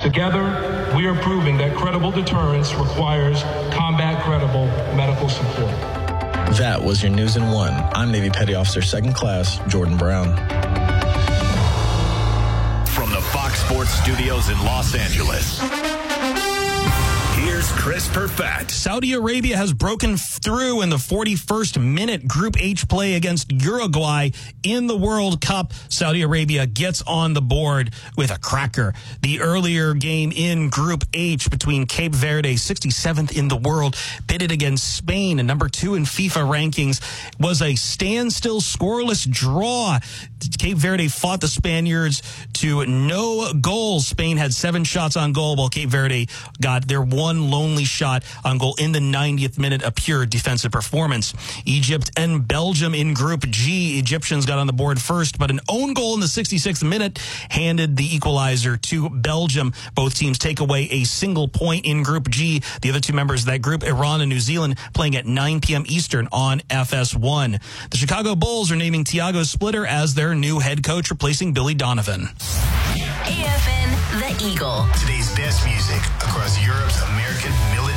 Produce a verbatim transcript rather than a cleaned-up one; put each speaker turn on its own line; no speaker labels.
Together, we are proving that credible deterrence requires combat credible medical support.
That was your News in One. I'm Navy Petty Officer Second Class Jordan Brown.
From the Fox Sports Studios in Los Angeles, here's Chris Perfett.
Saudi Arabia has broken through in the forty-first minute Group H play against Uruguay in the World Cup. Saudi Arabia gets on the board with a cracker. The earlier game in Group H between Cape Verde, sixty-seventh in the world, pitted against Spain, number two in FIFA rankings, was a standstill scoreless draw. Cape Verde fought the Spaniards to no goals. Spain had seven shots on goal, while Cape Verde got their one lonely shot on goal in the ninetieth minute, a pure defensive performance. Egypt and Belgium in Group G. Egyptians got on the board first, but an own goal in the sixty-sixth minute handed the equalizer to Belgium. Both teams take away a single point in Group G. The other two members of that group, Iran and New Zealand, playing at nine p.m. Eastern on F S one. The Chicago Bulls are naming Thiago Splitter as their new head coach, replacing Billy Donovan.
A F N, The Eagle.
Today's best music across Europe's American military